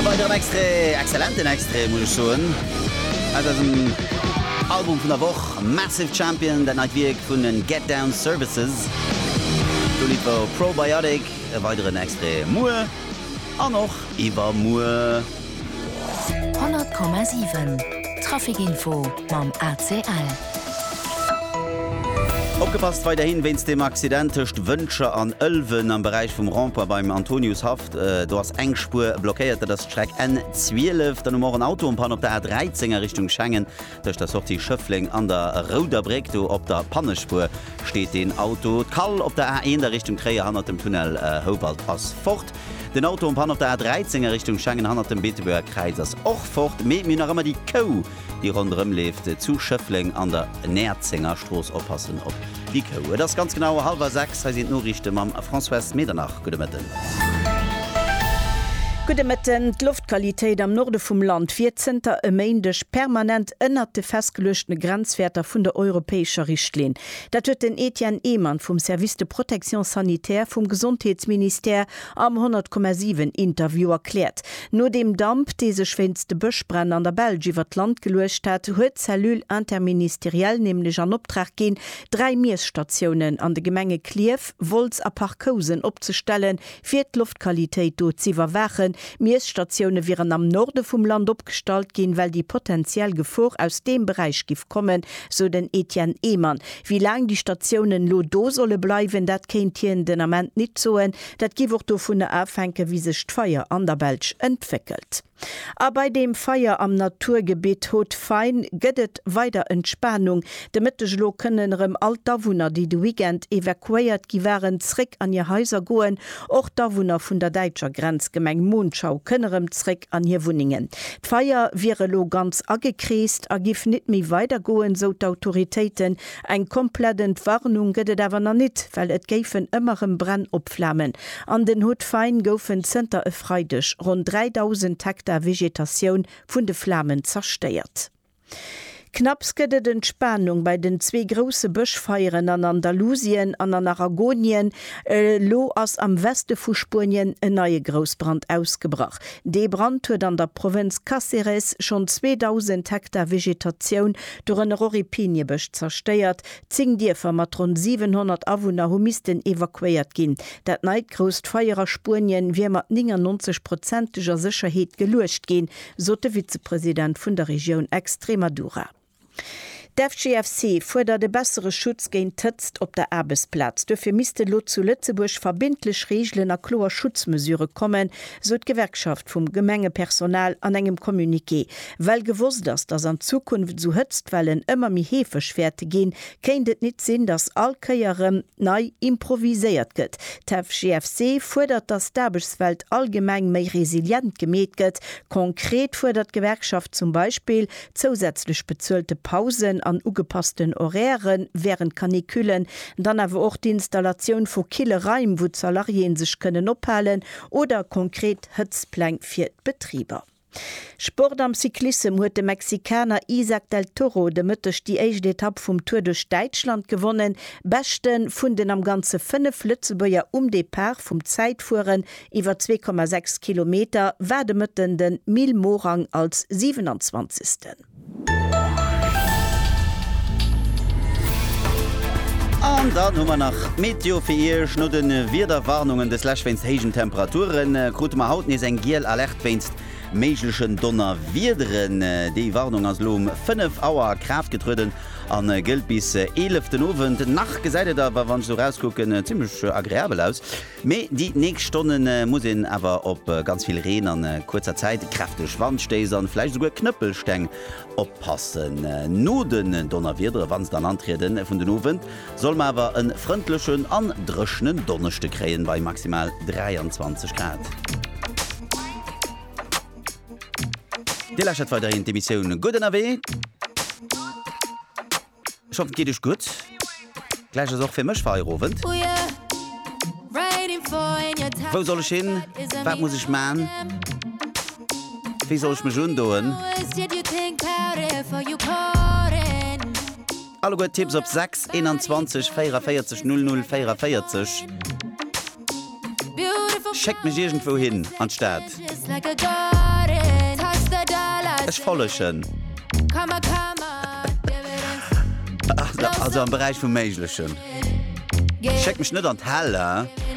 weiteren exzellenten Extre muss ich sagen. Also ein Album von der Woche, Massive Champion, der Neidwirk von den Get Down Services. Du lieber Probiotic, weiteren Extre Mur, auch noch Iva Mur. 100,7 Trafikinfo beim ACL. Aufgepasst weiterhin, wenn es dem Accidentest Wünsche an Ölven am Bereich vom Ramper beim Antoniushaft. Du hast Engspur blockiert, das Track N12, dann morgen Auto und Pan auf der A13er Richtung Schengen. Durch das auch die Schöffling an der Roderbrick, du auf der Pannespur steht den Auto. Kall auf der A1 der Richtung Kreier dem Tunnel Howaldpass fort. Den Auto und Pan auf der A13er Richtung Schengen dem Beteburger Kreis ist auch fort. Mit mir noch immer die Co, die rundherum lebt, zu Schöffling an der Nerzinger Straße aufpassen auf die Co. Das ist ganz genau 5:30. Da sind nur Richten am François Medernach. Gute Mittag. Gute Mittag. Die Luftqualität am Norden vom Land 14. Mäindech permanent ënnert de festgelöschten Grenzwerter vun der europäischer Richtlinie. Dat huet den Etienne Ehmann vom Service de Protection Sanitaire vom Gesundheitsminister am 100,7 Interview erklärt. Nur dem Damp, diese schwänzte Böschbrenn an der Belgie wat Land gelöscht hat, huet Zellul interministeriell nämlich an Optrag gehen, 3 Miesstationen an de Gemenge Klief, Volz a Parkosen opzustellen, fir d Luftqualität dort zu überwachen. Miesstationen wären am Norden vom Land abgestaltet gehen, weil die potenziell Gefahr aus dem Bereich gif kommen, so den Etienne Ehmann. Wie lange die Stationen lo do solle bleiben, dat kennt hier in den Moment nicht so, dat gibt auch davon abhängen, wie sich die Feier an der Belsch entwickelt. Aber bei dem Feier am Naturgebiet Hot Fein gëtt weiter Entspannung. Damit lo können Altdawunner, die de Weekend evakuiert gi waren, zrick an ihr Häuser goen, och Dawunner vun der Deitscher Grenzgemeng Mondschau kënnerem zrick an ihr Wuningen. D'Feier wäre lo ganz agekreest, gif net mi weiter goen, so d'Autoritäten. Eng kompletten Warnung gëtt awer noch net, weil et géifen ëmmerem Brenn opflammen. An den Hot Fein goufen Center e Freidech rund 3000 Hektar Vegetation vun de Flammen zersteiert. Knapps gëtt Entspannung bei den 2 grosse Bëschfeieren an Andalusien an an Aragonien, lo ass am Weste vu Spurien en neue Großbrand ausgebracht. De Brand huet an der Provinz Cáceres schon 2000 Hektar Vegetation durch en Roripiniebusch zersteiert, zing Dierfer mat rund 700 Awohner humisten evakuiert gin. Dat neidgrost feierer Spurien wie mat 99%iger Sicherheit gelucht gin, so de Vizepräsident vun der Region Extremadura. DFGFC fordert de bessere Schutz gegen Tëtzt op der Arbeitsplatz. Dafür misste lo zu Lützeburg verbindlich Regeln a kloer Schutzmesure kommen, so d Gewerkschaft vom Gemengepersonal an engem Kommuniqué. Weil gewusst ist, dass an Zukunft so Hëtztwellen immer mi hefeschwerte gehen, kennt et nicht sinn, dass allkeierem nei improvisiert gëtt. DFGFC fordert, dass d'Arbeitswelt allgemein méi resilient gemäht gëtt. Konkret fordert Gewerkschaft zum Beispiel zusätzlich bezahlte Pausen an ugepassten Horären während Kaniküllen, dann awer auch die Installation vu Killereien, wo Salarien sich können ophalen oder konkret Hëtzplank fir Betrieber. Sport am Cyklism huet de Mexikaner Isaac del Toro de Mëttech die eichte Etappe vum Tour durch Deutschland gewonnen. Besten vun den am ganze 5 Lützeburger Depart vum Zeitfuhren iwwer 2,6 Kilometer war de Mëtten den Mil Morang als 27. Und dann haben wir nach Meteo für ihr schnudden Wiederwarnungen des Lachwinst-Hagen Temperaturen. Gut, man haut nicht ein Giel Alertwinst möglichen Donnerwiederen. Die Warnung als Lom 5 Uhr Kraft getreten an gilt bis 11. Abend. Nach gesagt, aber wenn so rausgucken, ziemlich agreeabel aus. Aber die nächsten Stunden muss ich aber ob ganz viel Regen an kurzer Zeit, kräftig Wandstehern, vielleicht sogar Knüppelstänge oppassen. Nur den Donnerwiedere, wenn es dann antreten von den Abend, soll man aber einen freundlichen, andröschenden Donnerstück kriegen bei maximal 23 Grad. Die lasst weiterhin die Mission Guten Abend. Ich hoffe, geht es gut. Gleich ist auch für mich Feierabend. Wo soll ich hin? Was muss ich machen? Wie soll ich mich tun? Alle gute Tipps auf 6 21 44 00 44. Checkt mich irgendwo hin, anstatt. Ich follechen. Also am Bereich vom Mäiglichen. Check mich nicht an die Halle.